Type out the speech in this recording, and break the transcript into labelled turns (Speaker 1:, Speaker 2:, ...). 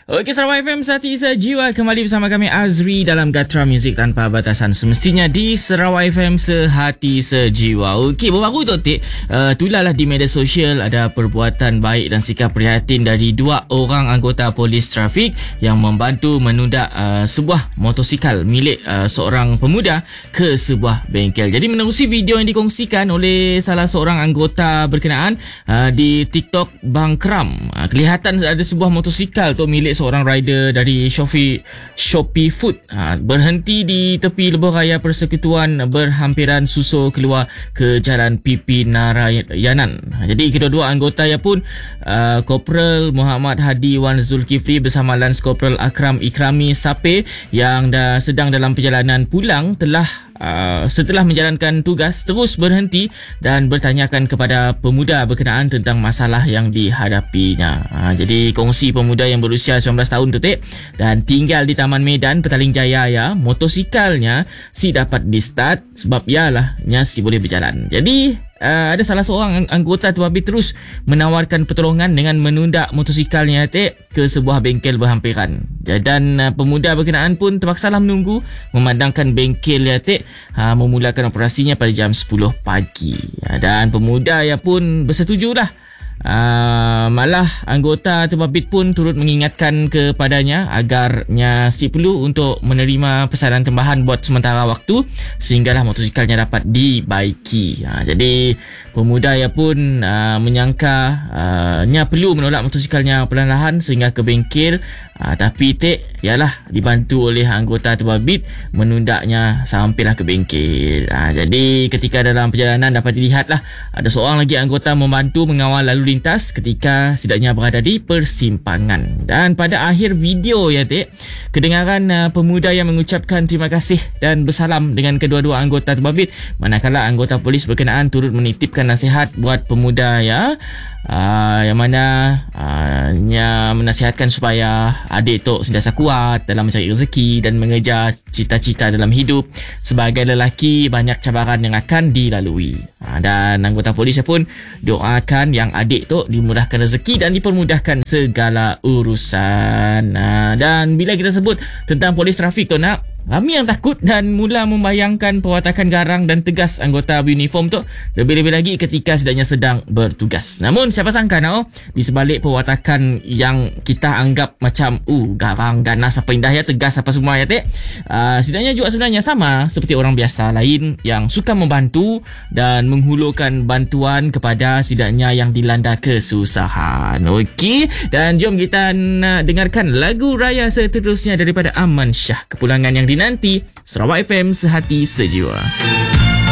Speaker 1: Okey, Sarawak FM Sehati Sejiwa kembali bersama kami Azri dalam Gatra Muzik Tanpa Batasan, semestinya di Sarawak FM Sehati Sejiwa. Okey, baru-baru tu Tik, tulalah di media sosial ada perbuatan baik dan sikap prihatin dari dua orang anggota polis trafik yang membantu menundak sebuah motosikal milik seorang pemuda ke sebuah bengkel. Jadi menerusi video yang dikongsikan oleh salah seorang anggota berkenaan di TikTok Bangkram, kelihatan ada sebuah motosikal tu milik seorang rider dari Shopee Food berhenti di tepi lebuh raya persekutuan berhampiran susul keluar ke Jalan PP Narayanan. Jadi kedua-dua anggota ia pun Korporal Muhammad Hadi Wan Zulkifli bersama Lance Korporal Akram Ikrami Sape yang dah sedang dalam perjalanan pulang telah setelah menjalankan tugas terus berhenti dan bertanyakan kepada pemuda berkenaan tentang masalah yang dihadapinya. Jadi kongsi pemuda yang berusia 19 tahun tu Tik, dan tinggal di Taman Medan Petaling Jaya ya, motosikalnya si dapat di start sebab ialah si boleh berjalan. Jadi ada salah seorang anggota terbabit terus menawarkan pertolongan dengan menundak motosikalnya Tik ke sebuah bengkel berhampiran. Dan pemuda berkenaan pun terpaksalah menunggu memandangkan bengkel ya Tik memulakan operasinya pada jam 10 pagi. Dan pemuda ya pun bersetujulah. Malah anggota terbabit pun turut mengingatkan kepadanya agarnya si perlu untuk menerima pesanan tambahan buat sementara waktu sehinggalah motosikalnya dapat dibaiki. Jadi pemuda ia pun menyangka perlu menolak motosikalnya perlahan-lahan sehingga ke bengkel, tapi Tik ialah dibantu oleh anggota terbabit menundaknya sampailah ke bengkel. Jadi ketika dalam perjalanan dapat dilihatlah ada seorang lagi anggota membantu mengawal lalu lintas ketika setidaknya berada di persimpangan. Dan pada akhir video ya Tik, kedengaran pemuda yang mengucapkan terima kasih dan bersalam dengan kedua-dua anggota terbabit, manakala anggota polis berkenaan turut menitipkan nasihat buat pemuda ya, yang mana menasihatkan supaya adik tu sentiasa kuat dalam mencari rezeki dan mengejar cita-cita dalam hidup. Sebagai lelaki banyak cabaran yang akan dilalui. Dan anggota polis pun doakan yang adik tu dimudahkan rezeki dan dipermudahkan segala urusan. Dan bila kita sebut tentang polis trafik tu ramai yang takut dan mula membayangkan perwatakan garang dan tegas anggota beruniform tu, lebih-lebih lagi ketika setidaknya sedang bertugas. Namun siapa sangka di sebalik perwatakan yang kita anggap macam garang, ganas, apa indah ya, tegas apa semua ya Tik, setidaknya juga sebenarnya sama seperti orang biasa lain yang suka membantu dan menghulurkan bantuan kepada setidaknya yang dilanda kesusahan. Okey, dan jom kita nak dengarkan lagu raya seterusnya daripada Aman Shah, kepulangan yang dinanti Sarawak FM Sehati Sejiwa.